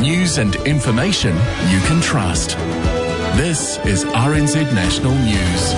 News and information you can trust. This is RNZ National News.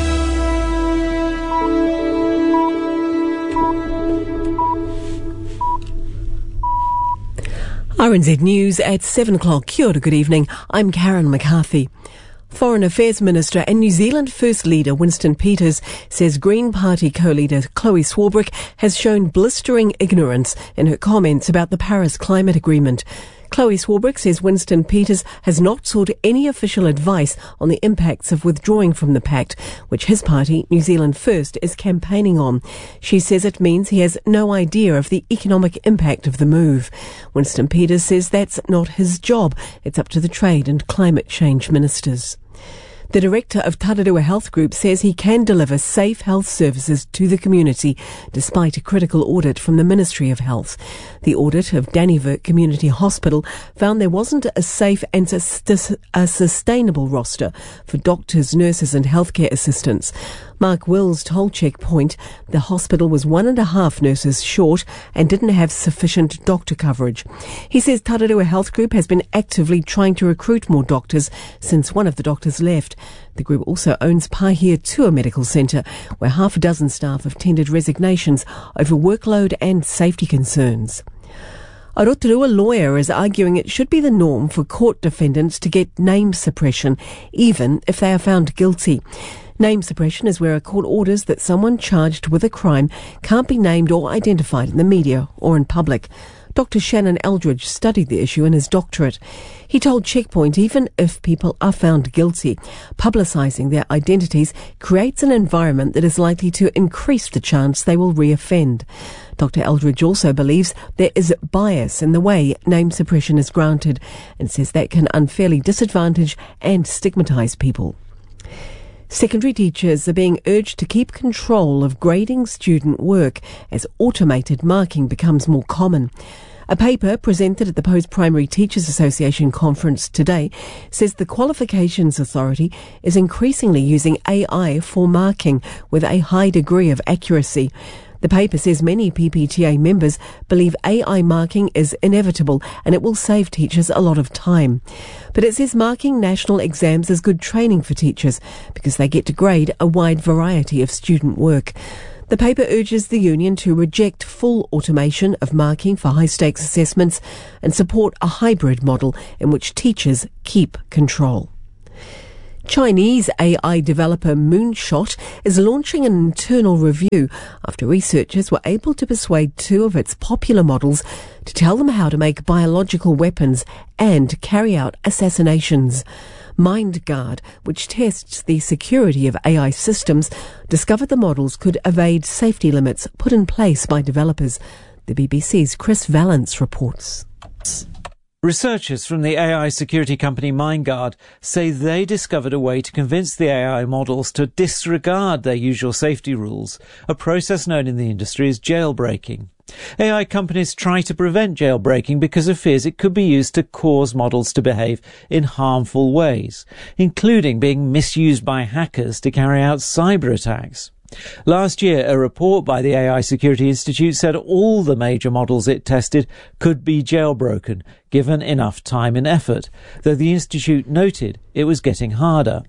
RNZ News at 7 o'clock. Kia ora, good evening. I'm Karen McCarthy. Foreign Affairs Minister and New Zealand First Leader Winston Peters says Green Party co-leader Chloe Swarbrick has shown blistering ignorance in her comments about the Paris Climate Agreement. Chloe Swarbrick says Winston Peters has not sought any official advice on the impacts of withdrawing from the pact, which his party, New Zealand First, is campaigning on. She says it means he has no idea of the economic impact of the move. Winston Peters says that's not his job. It's up to the trade and climate change ministers. The director of Tararua Health Group says he can deliver safe health services to the community despite a critical audit from the Ministry of Health. The audit of Dannyvert Community Hospital found there wasn't a safe and a sustainable roster for doctors, nurses and healthcare assistants. Mark Wills told Checkpoint the hospital was 1.5 nurses short and didn't have sufficient doctor coverage. He says Tararua Health Group has been actively trying to recruit more doctors since one of the doctors left. The group also owns Pahia Tua Medical Centre, where 6 staff have tendered resignations over workload and safety concerns. A Rotorua lawyer is arguing it should be the norm for court defendants to get name suppression, even if they are found guilty. Name suppression is where a court orders that someone charged with a crime can't be named or identified in the media or in public. Dr. Shannon Eldridge studied the issue in his doctorate. He told Checkpoint even if people are found guilty, publicising their identities creates an environment that is likely to increase the chance they will reoffend. Dr. Eldridge also believes there is bias in the way name suppression is granted and says that can unfairly disadvantage and stigmatise people. Secondary teachers are being urged to keep control of grading student work as automated marking becomes more common. A paper presented at the Post Primary Teachers Association conference today says the Qualifications Authority is increasingly using AI for marking with a high degree of accuracy. The paper says many PPTA members believe AI marking is inevitable and it will save teachers a lot of time. But it says marking national exams is good training for teachers because they get to grade a wide variety of student work. The paper urges the union to reject full automation of marking for high-stakes assessments and support a hybrid model in which teachers keep control. Chinese AI developer Moonshot is launching an internal review after researchers were able to persuade 2 of its popular models to tell them how to make biological weapons and carry out assassinations. MindGuard, which tests the security of AI systems, discovered the models could evade safety limits put in place by developers. The BBC's Chris Vallance reports. Researchers from the AI security company MindGuard say they discovered a way to convince the AI models to disregard their usual safety rules, a process known in the industry as jailbreaking. AI companies try to prevent jailbreaking because of fears it could be used to cause models to behave in harmful ways, including being misused by hackers to carry out cyber attacks. Last year, a report by the AI Security Institute said all the major models it tested could be jailbroken, given enough time and effort, though the Institute noted it was getting harder.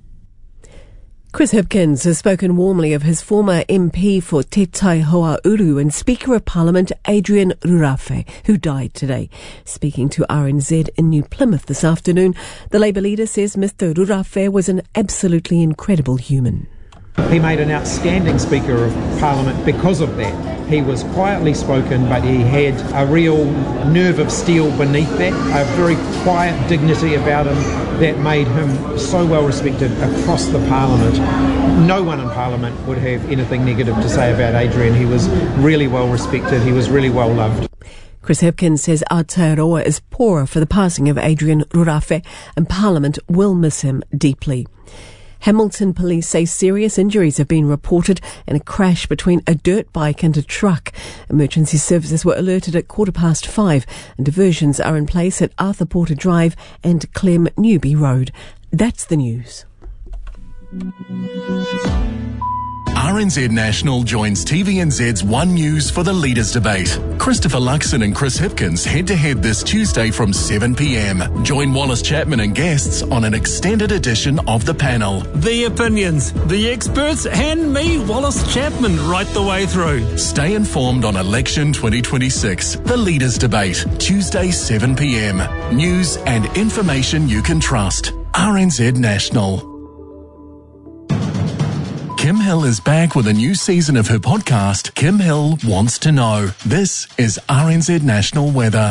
Chris Hipkins has spoken warmly of his former MP for Te Tai Hoa Uru and Speaker of Parliament Adrian Rurafe, who died today. Speaking to RNZ in New Plymouth this afternoon, the Labour leader says Mr Rurafe was an absolutely incredible human. He made an outstanding Speaker of Parliament because of that. He was quietly spoken, but he had a real nerve of steel beneath that, a very quiet dignity about him that made him so well respected across the Parliament. No one in Parliament would have anything negative to say about Adrian. He was really well respected, he was really well loved. Chris Hipkins says Aotearoa is poorer for the passing of Adrian Rurafe and Parliament will miss him deeply. Hamilton police say serious injuries have been reported in a crash between a dirt bike and a truck. Emergency services were alerted at 5:15 and diversions are in place at Arthur Porter Drive and Clem Newby Road. That's the news. RNZ National joins TVNZ's One News for the Leaders Debate. Christopher Luxon and Chris Hipkins head-to-head this Tuesday from 7 p.m. Join Wallace Chapman and guests on an extended edition of the panel. The opinions, the experts, and me, Wallace Chapman, right the way through. Stay informed on Election 2026, the Leaders Debate, Tuesday 7 p.m. News and information you can trust. RNZ National. Kim Hill is back with a new season of her podcast, Kim Hill Wants to Know. This is RNZ National Weather.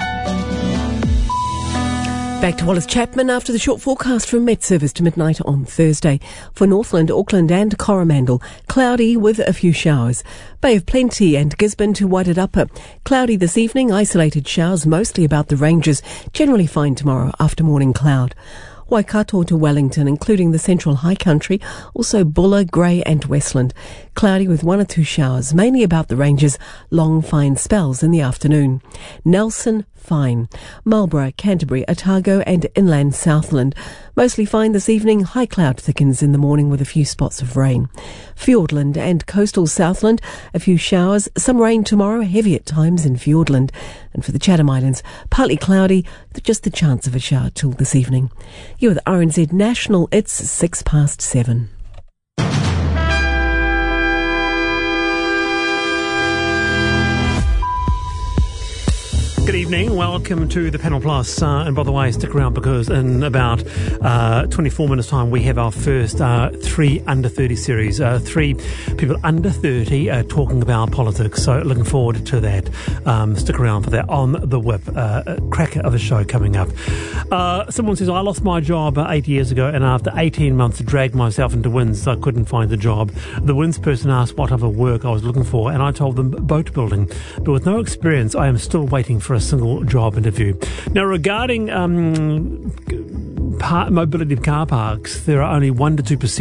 Back to Wallace Chapman after the short forecast from Met Service to midnight on Thursday. For Northland, Auckland and Coromandel, cloudy with a few showers. Bay of Plenty and Gisborne to Waitarapa. Cloudy this evening, isolated showers mostly about the ranges. Generally fine tomorrow after morning cloud. Waikato to Wellington, including the central high country, also Buller, Grey and Westland. Cloudy with 1 or 2 showers, mainly about the ranges, long fine spells in the afternoon. Nelson, fine. Marlborough, Canterbury, Otago and inland Southland. Mostly fine this evening, high cloud thickens in the morning with a few spots of rain. Fiordland and coastal Southland, a few showers, some rain tomorrow, heavy at times in Fiordland. And for the Chatham Islands, partly cloudy, just the chance of a shower till this evening. You're with RNZ National, it's 7:06. Good evening, welcome to the Panel Plus, and by the way, stick around because in about 24 minutes time we have our first 3 under 30 series, 3 people under 30 talking about politics, so looking forward to that. Stick around for that on the whip, cracker of a show coming up. Someone says, I lost my job 8 years ago and after 18 months dragged myself into WINS, I couldn't find a job. The WINS person asked what type of work I was looking for and I told them boat building, but with no experience I am still waiting for a single job interview. Now, regarding mobility of car parks, there are only 1 to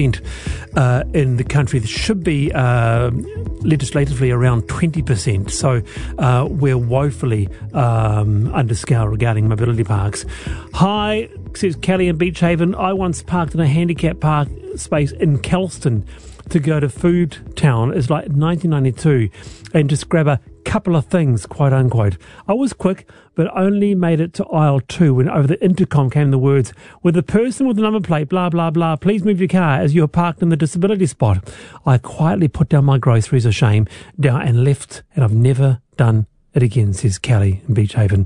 2% in the country. There should be legislatively around 20%. So we're woefully under scale regarding mobility parks. Hi, says Kelly in Beach Haven. I once parked in a handicap park space in Kelston to go to Food Town. It's like 1992 and just grab a couple of things, quote unquote. I was quick, but only made it to aisle 2 when over the intercom came the words, with the person with the number plate, blah, blah, blah, please move your car as you are parked in the disability spot. I quietly put down my groceries of shame down and left, and I've never done it again, says Kelly in Beach Haven.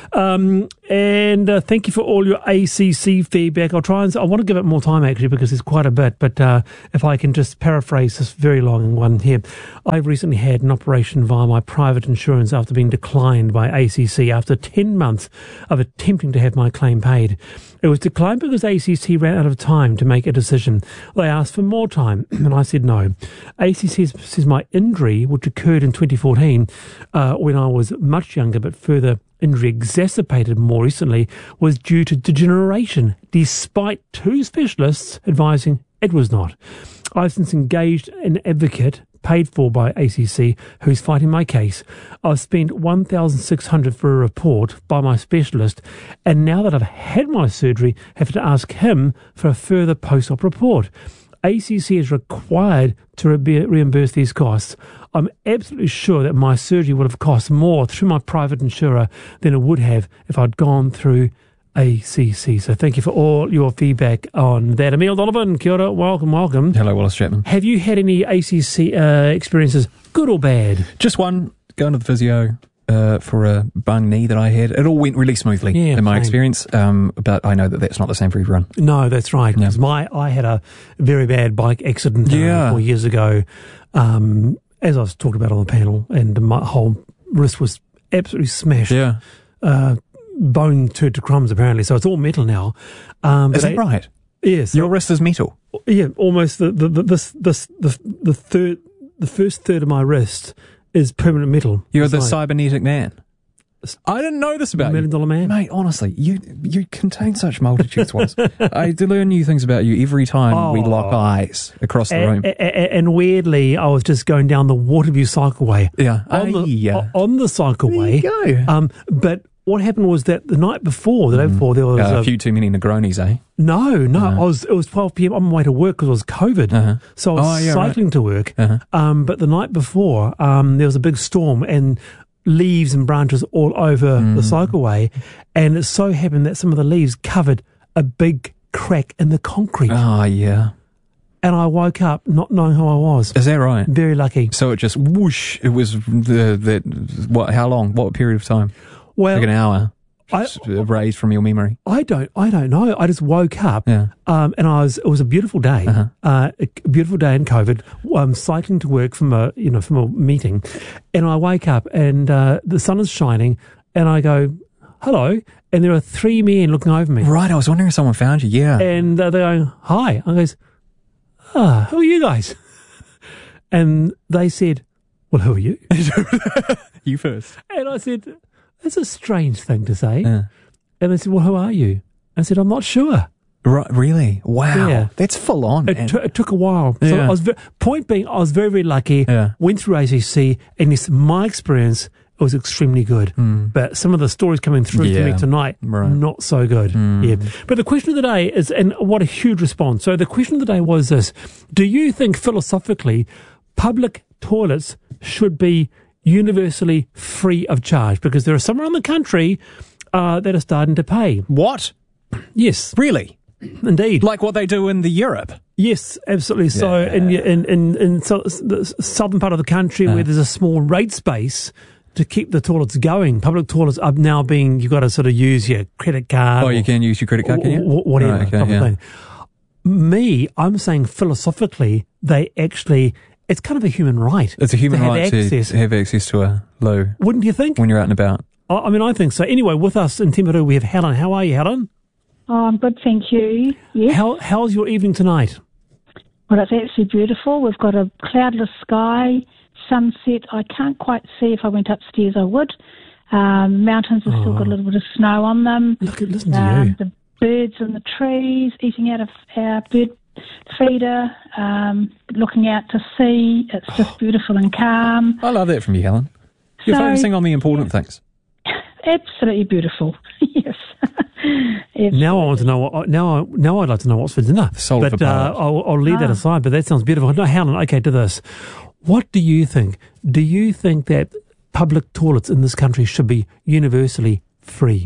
And thank you for all your ACC feedback. I'll try and I want to give it more time actually because there's quite a bit, but if I can just paraphrase this very long one here. I've recently had an operation via my private insurance after being declined by ACC after 10 months of attempting to have my claim paid. It was declined because ACC ran out of time to make a decision. They asked for more time, and I said no. ACC says my injury, which occurred in 2014, when I was much younger, but further injury exacerbated more recently, was due to degeneration, despite 2 specialists advising it was not. I've since engaged an advocate paid for by ACC who's fighting my case. I've spent $1,600 for a report by my specialist, and now that I've had my surgery, have to ask him for a further post-op report. ACC is required to reimburse these costs. I'm absolutely sure that my surgery would have cost more through my private insurer than it would have if I'd gone through ACC. So thank you for all your feedback on that. Emil Donovan, kia ora, welcome. Hello, Wallace Chapman. Have you had any ACC experiences, good or bad? Just one, going to the physio for a bung knee that I had. It all went really smoothly in my experience, but I know that that's not the same for everyone. No, that's right. Because I had a very bad bike accident 4 years ago, as I was talking about on the panel, and my whole wrist was absolutely smashed. Bone turned to crumbs apparently, so it's all metal now. Is that right? Yes. Your wrist is metal? Yeah, almost the first third of my wrist is permanent metal. You're the cybernetic man. I didn't know this about $1 million man. Mate, honestly, you contain such multitudes, Wallace. I learn new things about you every time we lock eyes across the room. And weirdly, I was just going down the Waterview cycleway. Yeah. On the cycleway. There you go. But what happened was that the night before, there was a few too many Negronis, eh? No. It was 12 p.m. on my way to work because it was COVID. So I was cycling to work. But the night before, there was a big storm and leaves and branches all over the cycleway. And it so happened that some of the leaves covered a big crack in the concrete. Oh, yeah. And I woke up not knowing who I was. Is that right? Very lucky. So it just whoosh. It was how long? What period of time? Well, like an hour. Erased from your memory. I don't know. I just woke up. Yeah. And it was a beautiful day. A beautiful day in COVID. Cycling to work from a meeting, and I wake up and the sun is shining, and I go, hello. And there are 3 men looking over me. Right, I was wondering if someone found you, yeah. And they're going, hi. I goes, who are you guys? And they said, well, who are you? You first. And I said, that's a strange thing to say. Yeah. And they said, well, who are you? I said, I'm not sure. Right, really? Wow. Yeah. That's full on. It took a while. Yeah. So I was point being, I was very, very lucky. Yeah. Went through ACC, and this, my experience was extremely good. But some of the stories coming through to me tonight, not so good. Yeah. But the question of the day is, and what a huge response. So the question of the day was this: do you think philosophically public toilets should be universally free of charge? Because there are some around the country that are starting to pay. What? Yes. Really? Indeed. Like what they do in the Europe? Yes, absolutely. So in the southern part of the country where there's a small rate space to keep the toilets going, public toilets are now being, you've got to sort of use your credit card. Oh, you can use your credit card, can you? Whatever. Right, okay, thing. Me, I'm saying philosophically, it's kind of a human right. It's a human right to have access to a loo. Wouldn't you think? When you're out and about. I mean, I think so. Anyway, with us in Timaru, we have Helen. How are you, Helen? Oh, I'm good, thank you. Yes. How's your evening tonight? Well, it's actually beautiful. We've got a cloudless sky, sunset. I can't quite see. If I went upstairs, I would. Mountains have still got a little bit of snow on them. Listen to you. The birds in the trees, eating out of our bird feeder, looking out to sea. It's just beautiful and calm. I love that from you, Helen. You're focusing on the important things. Absolutely beautiful. Yes. Now I want to know what. Now I'd like to know what's for dinner. But I'll leave that aside. But that sounds beautiful. No, Helen. Okay, to this. What do you think? Do you think that public toilets in this country should be universally free?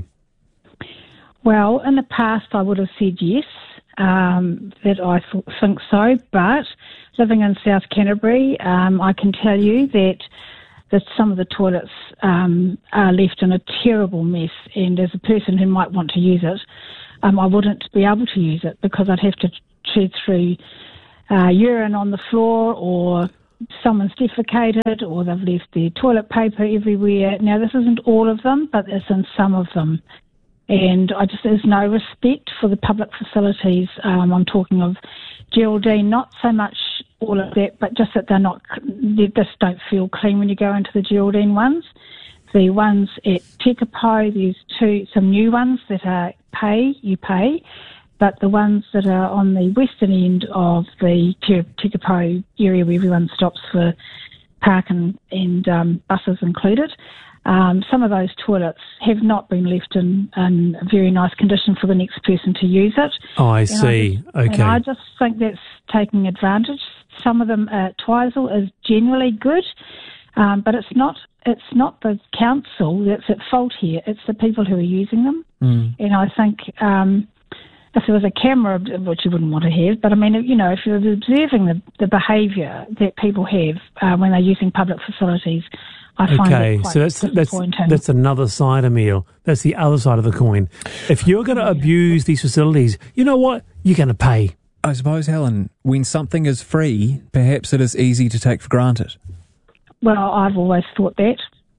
Well, in the past, I would have said yes. That I think so. But living in South Canterbury, I can tell you that some of the toilets are left in a terrible mess, and as a person who might want to use it, I wouldn't be able to use it because I'd have to tread through urine on the floor, or someone's defecated, or they've left their toilet paper everywhere. Now, this isn't all of them, but it's in some of them. And there's no respect for the public facilities. I'm talking of Geraldine, not so much all of that, but just that they just don't feel clean when you go into the Geraldine ones. The ones at Tekapo, there's some new ones that are you pay, but the ones that are on the western end of the Tekapo area where everyone stops for park and buses included, some of those toilets have not been left in a very nice condition for the next person to use it. Oh, I see. Okay. And I just think that's taking advantage. Some of them, Twizel is generally good, but it's not the council that's at fault here. It's the people who are using them. And I think if there was a camera, which you wouldn't want to have, but I mean, if you're observing the behaviour that people have when they're using public facilities, I find it quite disappointing. That's another side, Emil. That's the other side of the coin. If you're going to abuse these facilities, you know what? You're going to pay. I suppose, Helen, when something is free, perhaps it is easy to take for granted. Well, I've always thought that.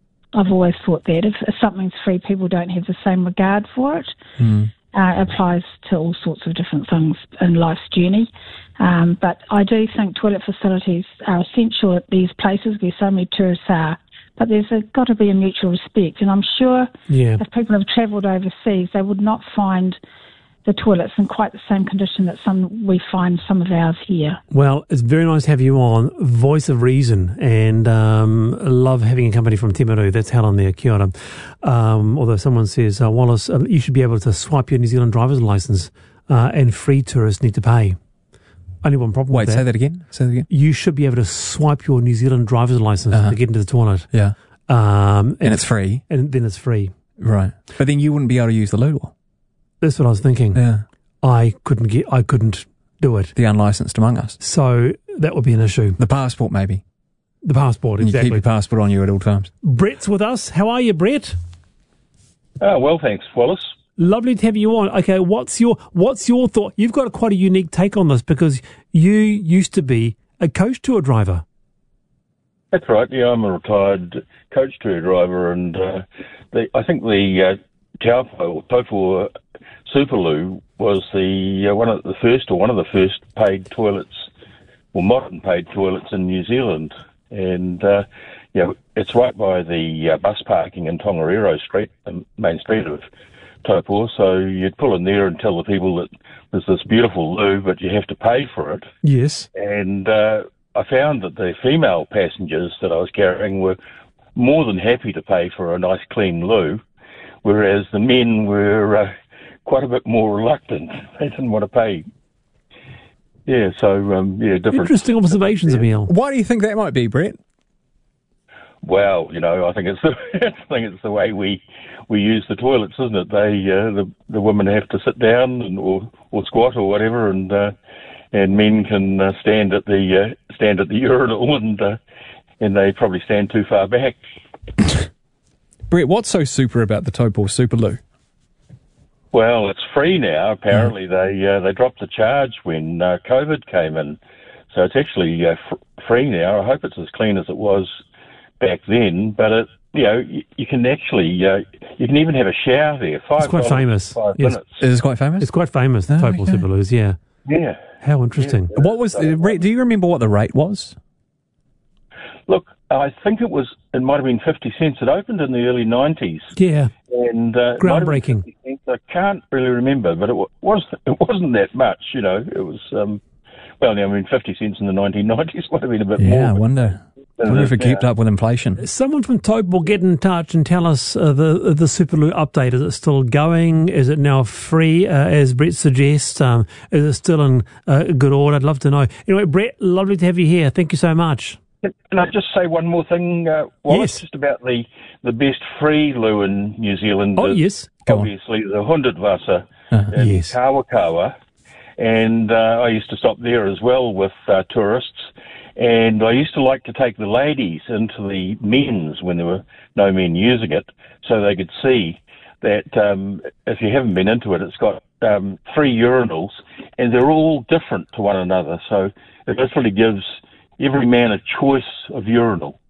If something's free, people don't have the same regard for it. It applies to all sorts of different things in life's journey. But I do think toilet facilities are essential at these places where so many tourists are. But there's got to be a mutual respect. And I'm sure if people have travelled overseas, they would not find the toilets in quite the same condition that we find some of ours here. Well, it's very nice to have you on, voice of reason, and love having a company from Timaru. That's Helen there, kia ora. Although someone says, Wallace, you should be able to swipe your New Zealand driver's licence and free tourists need to pay. Only one problem with that. Wait, say that again? You should be able to swipe your New Zealand driver's licence to get into the toilet. Yeah. And it's free? And then it's free. Right. But then you wouldn't be able to use the loo. That's what I was thinking. Yeah. I couldn't do it. The unlicensed among us. So that would be an issue. The passport, maybe. The passport, and exactly. You keep your passport on you at all times. Brett's with us. How are you, Brett? Well, thanks, Wallace. Lovely to have you on. Okay, what's your thought? You've got quite a unique take on this because you used to be a coach tour driver. That's right. Yeah, I'm a retired coach tour driver, and I think the Taupo Superloo was one of the first paid toilets, or modern paid toilets in New Zealand, and it's right by the bus parking in Tongariro Street, the main street of Taupo. So you'd pull in there and tell the people that there's this beautiful loo, but you have to pay for it. Yes, and I found that the female passengers that I was carrying were more than happy to pay for a nice clean loo, whereas the men were quite a bit more reluctant. They didn't want to pay. Yeah, so, different. Interesting observations, Emil. Why do you think that might be, Brett? Well, I think it's the way we use the toilets, isn't it? The women have to sit down or squat or whatever, and men can stand at the urinal, and they probably stand too far back. Brett, what's so super about the Taupo Superloo? Well, it's free now. Apparently, they dropped the charge when COVID came in, so it's actually free now. I hope it's as clean as it was back then. But you can actually you can even have a shower there. It's quite famous. 5 minutes. Is it quite famous? It's quite famous. The Taupo Superloos, yeah. Yeah. How interesting. Yeah. What was? Do you remember what the rate was? Look, I think it might have been 50 cents. It opened in the early 90s. Yeah. And groundbreaking. I can't really remember, but it wasn't that much. It was 50 cents in the 1990s would have been a bit more. Yeah, I wonder if it kept up with inflation. Someone from Taupo will get in touch and tell us the Superloo update. Is it still going? Is it now free, as Brett suggests? Is it still in good order? I'd love to know. Anyway, Brett, lovely to have you here. Thank you so much. Can I just say one more thing, Wallace? Yes. Just about the best free loo in New Zealand. Oh, yes. Obviously, the Hundertwasser in yes. Kawakawa. And I used to stop there as well with tourists. And I used to like to take the ladies into the men's when there were no men using it, so they could see that if you haven't been into it, it's got 3 urinals, and they're all different to one another. So it literally gives every man a choice of urinal.